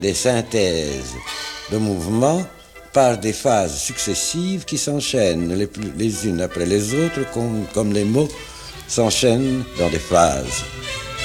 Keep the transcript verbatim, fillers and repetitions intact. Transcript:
des synthèses de mouvements par des phases successives qui s'enchaînent les, plus, les unes après les autres comme, comme les mots s'enchaînent dans des phrases.